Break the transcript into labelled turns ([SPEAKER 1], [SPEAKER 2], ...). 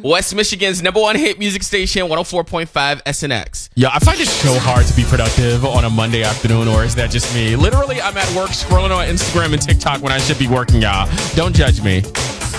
[SPEAKER 1] West Michigan's #1 hit music station, 104.5 SNX.
[SPEAKER 2] Yeah, I find it so hard to be productive on a Monday afternoon, or is that just me? Literally, I'm at work scrolling on Instagram and TikTok when I should be working, y'all. Don't judge me.